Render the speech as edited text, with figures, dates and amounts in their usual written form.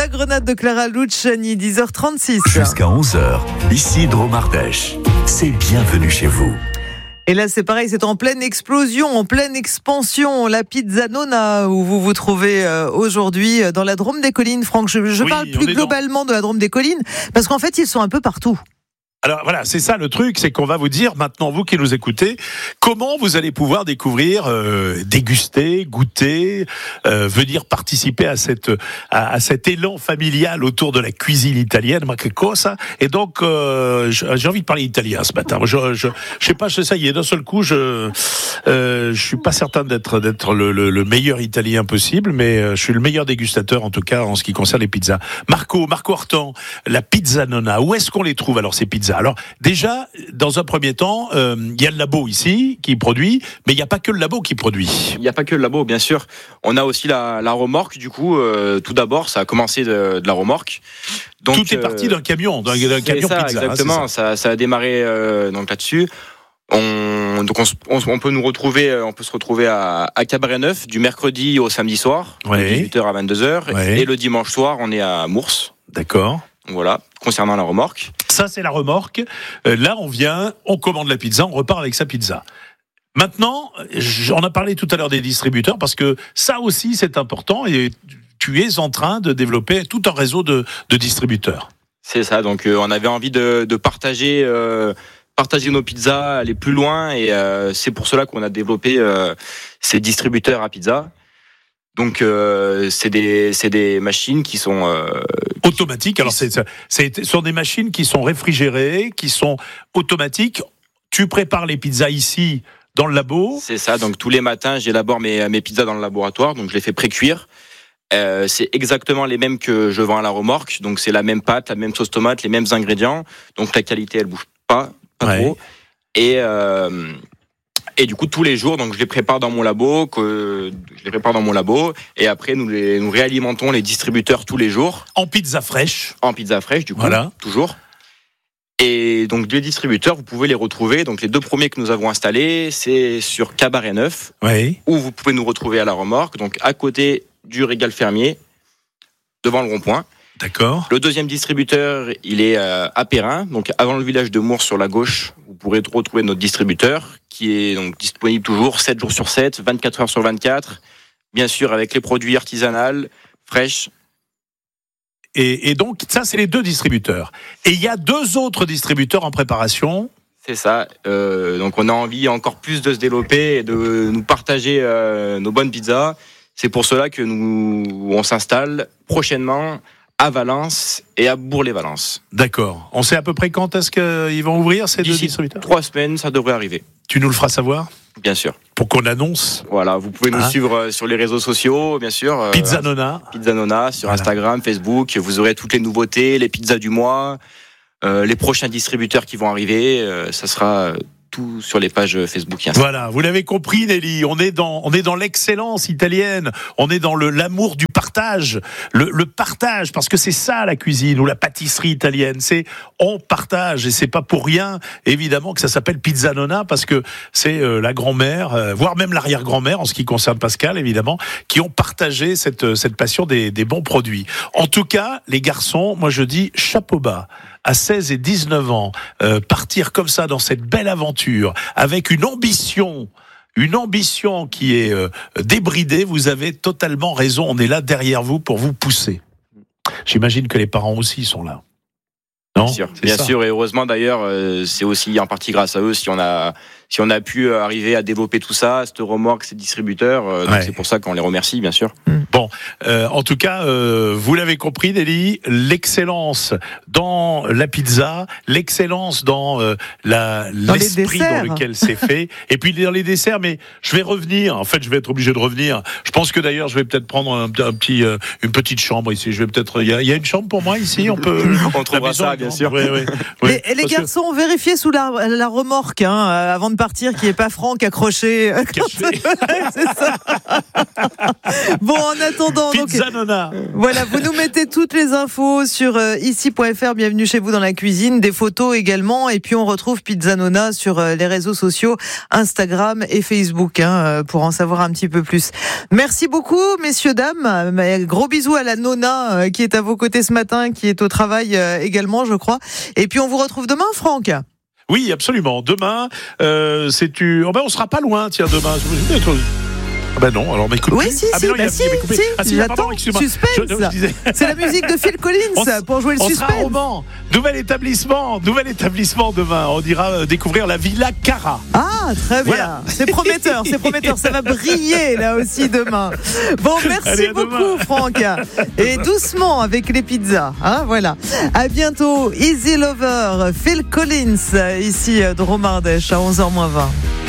La grenade de Clara Luciani, 10h36. Jusqu'à 11h, ici Drôme Ardèche. C'est bienvenue chez vous. Et là, c'est pareil, c'est en pleine explosion, en pleine expansion. La Pizza Nonna, où vous vous trouvez aujourd'hui dans la Drôme des Collines. Franck, je parle plus globalement de la Drôme des Collines, parce qu'en fait, ils sont un peu partout. Alors voilà, c'est ça le truc, c'est qu'on va vous dire maintenant, vous qui nous écoutez, comment vous allez pouvoir découvrir, déguster, goûter, venir participer à cet élan familial autour de la cuisine italienne, ma che cosa. Et donc j'ai envie de parler italien ce matin. Je sais pas, ça y est, d'un seul coup, je suis pas certain d'être le meilleur italien possible, mais je suis le meilleur dégustateur en tout cas en ce qui concerne les pizzas. Marco Artan, la Pizza Nonna, où est-ce qu'on les trouve alors ces pizzas? Alors déjà, dans un premier temps, il y a le labo ici qui produit, mais il n'y a pas que le labo qui produit. Il n'y a pas que le labo, bien sûr. On a aussi la remorque, du coup, tout d'abord, ça a commencé de la remorque. Donc, tout est parti d'un camion pizza. Exactement, ça a démarré donc là-dessus. On peut se retrouver à Cabaret Neuf du mercredi au samedi soir, de 18h à 22h, et le dimanche soir, on est à Mours. D'accord. Voilà, concernant la remorque. Ça, c'est la remorque. Là, on commande la pizza, on repart avec sa pizza. Maintenant, on a parlé tout à l'heure des distributeurs, parce que ça aussi, c'est important, et tu es en train de développer tout un réseau de distributeurs. C'est ça, donc on avait envie de partager nos pizzas, aller plus loin, et c'est pour cela qu'on a développé ces distributeurs à pizza. Donc c'est des machines qui sont automatiques. Alors ce sont des machines qui sont réfrigérées, qui sont automatiques. Tu prépares les pizzas ici dans le labo. C'est ça. Donc tous les matins, j'élabore mes pizzas dans le laboratoire. Donc je les fais pré-cuire. C'est exactement les mêmes que je vends à la remorque. Donc c'est la même pâte, la même sauce tomate, les mêmes ingrédients. Donc la qualité elle bouge pas trop. Et du coup, tous les jours, donc je les prépare dans mon labo, et après nous réalimentons les distributeurs tous les jours. En pizza fraîche. Du coup, toujours. Et donc les distributeurs, vous pouvez les retrouver. Donc les deux premiers que nous avons installés, c'est sur Cabaret Neuf, où vous pouvez nous retrouver à la remorque, donc à côté du régal fermier, devant le rond-point. D'accord. Le deuxième distributeur, il est à Perrin, donc avant le village de Mours sur la gauche. Vous pourrez retrouver notre distributeur qui est donc disponible toujours 7 jours sur 7, 24 heures sur 24, bien sûr avec les produits artisanaux, fraîches. Et donc ça, c'est les deux distributeurs. Et il y a 2 autres distributeurs en préparation. C'est ça. Donc on a envie encore plus de se développer et de nous partager nos bonnes pizzas. C'est pour cela que on s'installe prochainement à Valence et à Bourg-les-Valence. D'accord. On sait à peu près quand est-ce qu'ils vont ouvrir ces deux distributeurs ? 3 semaines, ça devrait arriver. Tu nous le feras savoir ? Bien sûr. Pour qu'on l'annonce. Voilà, vous pouvez nous suivre sur les réseaux sociaux, bien sûr. Pizza Nonna sur Instagram, Facebook. Vous aurez toutes les nouveautés, les pizzas du mois, les prochains distributeurs qui vont arriver. Ça sera tout sur les pages Facebook. Voilà, vous l'avez compris, Nelly. On est dans l'excellence italienne. On est dans l'amour du partage, le partage, parce que c'est ça la cuisine ou la pâtisserie italienne. C'est on partage, et c'est pas pour rien, évidemment, que ça s'appelle Pizza Nonna, parce que c'est la grand-mère, voire même l'arrière-grand-mère, en ce qui concerne Pascal, évidemment, qui ont partagé cette passion des bons produits. En tout cas, les garçons, moi je dis chapeau bas. À 16 et 19 ans, partir comme ça dans cette belle aventure, avec une ambition qui est débridée, vous avez totalement raison, on est là derrière vous pour vous pousser. J'imagine que les parents aussi sont là. Non ? Bien sûr, et heureusement d'ailleurs, c'est aussi en partie grâce à eux si on a pu arriver à développer tout ça, cette remorque, ces distributeurs, donc c'est pour ça qu'on les remercie, bien sûr. Bon, en tout cas, vous l'avez compris, Nelly, l'excellence dans la pizza, l'excellence dans l'esprit dans lequel c'est fait, et puis dans les desserts. Mais je vais revenir. En fait, je vais être obligé de revenir. Je pense que d'ailleurs, je vais peut-être prendre une petite chambre ici. Je vais peut-être. Il y a une chambre pour moi ici. On trouvera ça, bien sûr. Oui. Les garçons, vérifiez sous la remorque avant de partir qu'il n'y ait pas Franck accroché. C'est ça. Bon, en attendant, Pizza Nona. Voilà, vous nous mettez toutes les infos sur ici.fr. Bienvenue chez vous dans la cuisine, des photos également, et puis on retrouve Pizza Nona sur les réseaux sociaux, Instagram et Facebook, pour en savoir un petit peu plus. Merci beaucoup, messieurs, dames. Gros bisous à la Nona qui est à vos côtés ce matin, qui est au travail également, je crois. Et puis on vous retrouve demain, Franck. Oui, absolument. Demain, on sera pas loin, tiens, demain. Non, alors m'écoute. Oui, si, j'attends. Suspense. C'est la musique de Phil Collins pour jouer le suspense. On sera à Romans. Nouvel établissement demain. On ira découvrir la Villa Cara. Ah, très bien. Voilà. C'est prometteur. Ça va briller là aussi demain. Bon, merci beaucoup, Franck. Et doucement avec les pizzas. Voilà. À bientôt. Easy Lover, Phil Collins, ici de Romardèche à 11h-20.